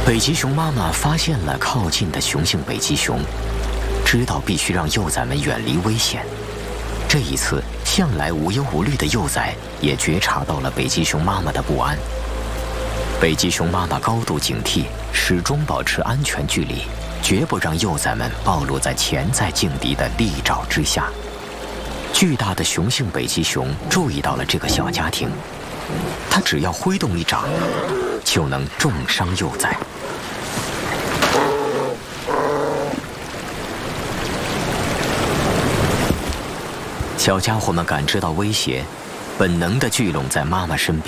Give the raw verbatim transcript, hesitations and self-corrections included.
北极熊妈妈发现了靠近的雄性北极熊，知道必须让幼崽们远离危险。这一次，向来无忧无虑的幼崽也觉察到了北极熊妈妈的不安。北极熊妈妈高度警惕，始终保持安全距离，绝不让幼崽们暴露在潜在劲敌的利爪之下。巨大的雄性北极熊注意到了这个小家庭，它只要挥动一掌，就能重伤幼崽。小家伙们感知到威胁，本能地聚拢在妈妈身边。